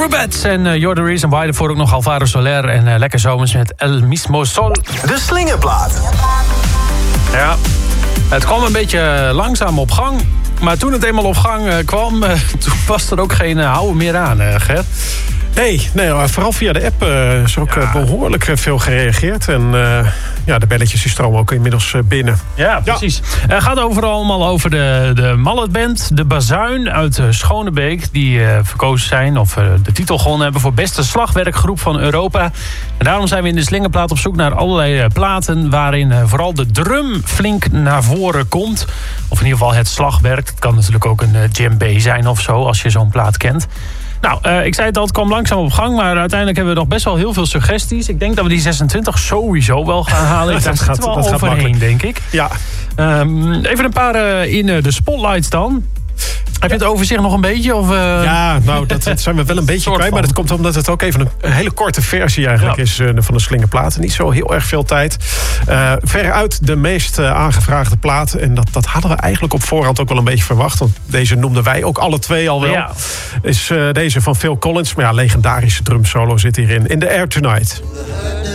Rubets en You're the Reason Why. Daarvoor ook nog Alvaro Soler en Lekker Zomers met El Mismo Sol. De Slingerplaat. Ja, het kwam een beetje langzaam op gang. Maar toen het eenmaal op gang kwam, toen was er ook geen houden meer aan, Ger. Nee, vooral via de app is ook behoorlijk veel gereageerd. En de belletjes die stromen ook inmiddels binnen. Ja, precies. Het gaat overal allemaal over de Mallet Band, de Bazuin uit Schonebeek. Die verkozen zijn of de titel gewonnen hebben voor beste slagwerkgroep van Europa. En daarom zijn we in de Slingerplaat op zoek naar allerlei platen waarin vooral de drum flink naar voren komt. Of in ieder geval het slagwerk. Het kan natuurlijk ook een djembe zijn of zo, als je zo'n plaat kent. Nou, ik zei het al, het kwam langzaam op gang, maar uiteindelijk hebben we nog best wel heel veel suggesties. Ik denk dat we die 26 sowieso wel gaan halen. Daar zitten we wel overheen, denk ik. Ja. Even een paar in de spotlights dan. Heb je het overzicht nog een beetje? Of, Ja, nou, dat zijn we wel een beetje kwijt. Maar dat komt omdat het ook even een hele korte versie eigenlijk is van de Slingerplaat. Niet zo heel erg veel tijd. Veruit de meest aangevraagde plaat. En dat hadden we eigenlijk op voorhand ook wel een beetje verwacht. Want deze noemden wij ook alle twee al wel. Ja. Is deze van Phil Collins. Maar ja, legendarische drumsolo zit hierin. In the Air Tonight.